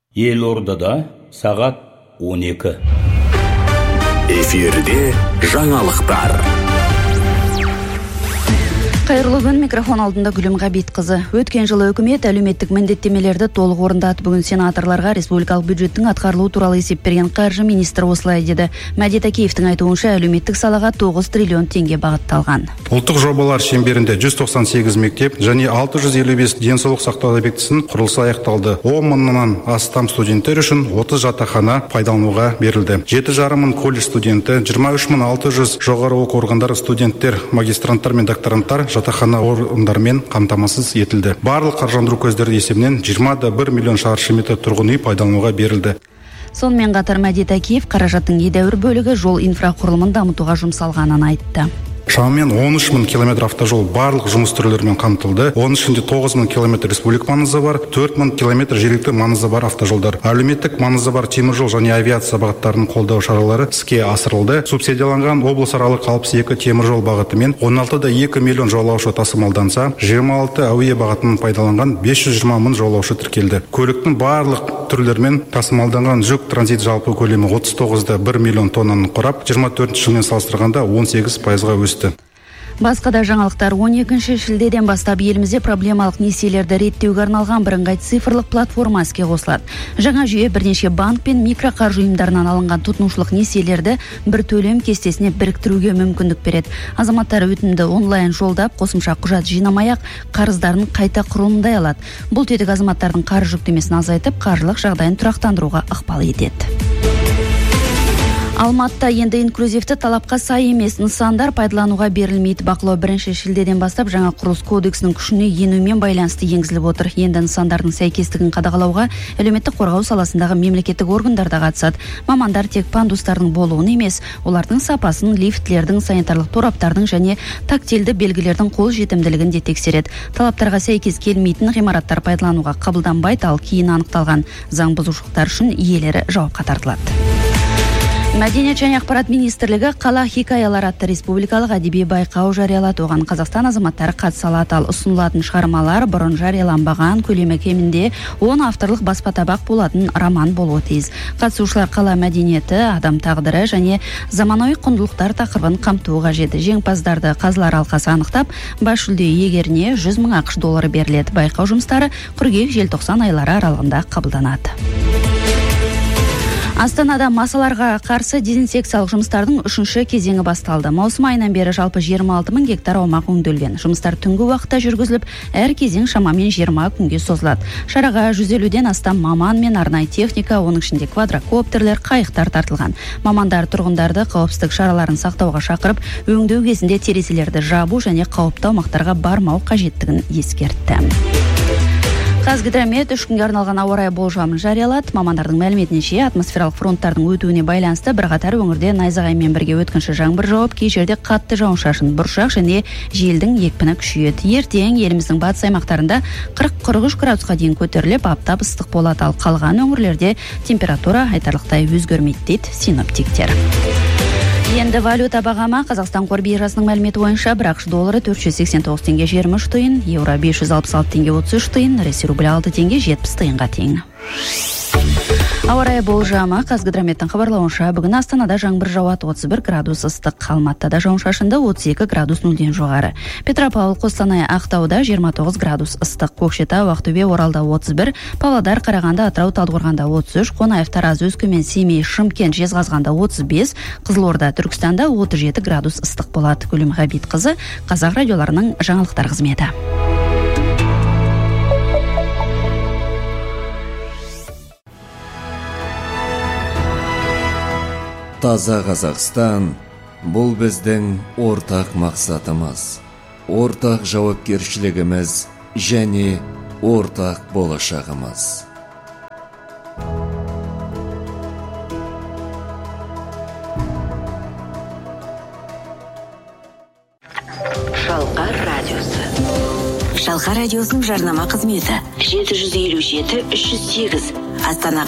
Елордада сағат 12. Эфирде жаңалықтар. Қайырлы күн, микрофон алдында Гүлім Ғабитқызы. Өткен жылы үкімет әлеуметтік міндеттемелерді толық орындады. Бүгін сенаторларға республикалық бюджеттің атқарылуы туралы есеп берген қаржы министрі осылай деді. Мәдет Акеевтің айтуынша әлеуметтік салаға 9 триллион теңге бағытталған. Ұлттық жобалар шеңберінде 198 мектеп және 655 денсаулық сақтау объектісінің құрылысы аяқталды. 10 мыңнан астам студенттер үшін 30 жатақхана пайдалануға берілді. 7,5 мың колледж студенті, 23.600 жоғары оқу орындары студенттер, магистранттар мен докторанттар жатақхана орындармен қамтамасыз етілді. Барлық қаржыландыру көздері есебінен 21 миллион шаршы метр тұрғын үй пайдалануға берілді. Сонымен қатар Мәдет Акеев қаражаттың едәуір бөлігі жол инфрақұрылымын дамытуға жұмсалғанын айтты. Шамамен 13 мың километр автожол барлық жұмыс түрлерімен қамтылды. Оның ішінде 9 мың километр республик маңызы бар, 4 мың километр жергілікті маңызы бар автожолдар. Әлеуметтік маңызы бар теміржол және авиация бағыттарын қолдау шаралары іске асырылды. Субсидияланған облысаралық 62 теміржол бағытымен 16,2 миллион жолаушы тасымалданса, 26 әуе бағытын пайдаланған 520 мың жолаушы тіркелді. Көліктің барлық түрлермен тасымалданған жүк транзит жалпы көлемі 39,1 миллион тоннаны құрап, 24 жылмен салыстырғанда 18%-ға өсті. Басқа да жаңалықтар. 12 шілдеден бастап елімізде проблемалық несиелерді реттеуге арналған бірыңғай цифрлық платформа іске қосылады. Жаңа жүйе бірнеше банк пен микроқаржы ұйымдарынан алынған тұтынушылық несиелерді бір төлем кестесіне біріктіруге мүмкіндік береді. Азаматтар өтінімді онлайн жолдап, қосымша құжат жинамай-ақ қарыздарын қайта құрылымдай алады. Бұл тетік азаматтардың қаржы жүктемесін азайтып, қаржылық жағдайын тұрақтандыруға ықпал етеді. Алматыда енді инклюзивті талапқа сай емес нысандар пайдалануға берілмейді. Бақылау 1 шілдеден бастап жаңа құрылыс кодексінің күшіне енумен байланысты енгізіліп отыр. Енді нысандардың сәйкестігін қадағалауға әлеуметтік қорғау саласындағы мемлекеттік органдар да қатысады. Мамандар тек пандустардың болуын емес, олардың сапасын, лифтлердің, санитарлық тораптардың және тактильді белгілердің қол жетімділігін де тексереді. Талаптарға сәйкес келмейтін ғимараттар пайдалануға қабылданбайды, ал кейін анықталған заң бұзушылықтар үшін иелері жауапқа тартылады. Мәдениет және ақпарат министрлігі қала хикаялары атты республикалық әдеби байқау жариялады. Оған Қазақстан азаматтары қатыса алады. Ал ұсынылатын шығармалар бұрын жарияланбаған, көлемі кемінде 10 авторлық баспа-табақ болатын роман болуы тиіс. Қатысушылар қала мәдениеті, адам тағдыры және заманауи құндылықтар тақырыбын қамтуы қажет. Жеңімпаздарды қазылар алқасы анықтап, бас жүлде иегеріне 100 мың ақш доллары беріледі. Байқау жұмыстары қыркүйек-желтоқсан айлары аралығында қабылданады. Астанада масаларға қарсы дезинсекциялық жұмыстардың 3-ші кезеңі басталды. Маусым айынан бері жалпы 26 мың гектар аумақ өңделген. Жұмыстар түнгі уақытта жүргізіліп, әр кезең шамамен 20 күнге созылады. Шараға 150-ден астам маман мен арнайы техника, оның ішінде квадрокоптерлер, қайықтар тартылған. Мамандар тұрғындарды қауіпсіздік шараларын сақтауға шақырып, өңдеу кезінде терезелерді жабу және қауіпті аумақтарға бармау қажеттігін ескертті. Қазгидромет 3 күнге арналған ауа райы болжамын жариялады. Мамандардың мәліметінше атмосфералық фронттардың өтуіне байланысты бірқатар өңірде найзағаймен бірге өткінші жаңбыр жауып, кей жерде қатты жауын-шашын, бұршақ және желдің екпіні күшейеді. Ертең еліміздің батыс аймақтарында 40-43 градусқа дейін көтеріліп, аптап ыстық болады, ал қалған өңірлерде температура айтарлықтай өзгермейді дейді синоптиктер. Енді валюта бағамы. Қазақстан қор биржасының мәліметі бойынша бір ақш доллары 489 теңге 23 тиын, еуро 566 теңге 33 тиын, ресей рублі 6 теңге 70 тиынға тең. Ауа райы болжамы. Қазгидрометтің хабарлауынша бүгін Астанада жаңбыр жауады, 31 градус ыстық, Алматыда жауын-шашынды 32 градус 0-ден жоғары. Петропавл, Қостанай, Ақтауда 29 градус ыстық, Көкшетау, Ақтөбе, Оралда 31, Павлодар, Қарағанды, Атырау, Талдықорғанда 33, Қонаев, Тараз, Өскемен, Семей, Шымкент, Жезқазғанда 35, Қызылорда, Түркістанда 37 градус ыстық болады. Гүлім Ғабитқызы, Қазақ радиоларының жаңалықтар қызметі. Таза Қазақстан – бұл біздің ортақ мақсатымыз, ортақ жауапкершілігіміз және ортақ болашағымыз. Шалқар радиосы. Шалқар радиосының жарнама қызметі 757-308 Астана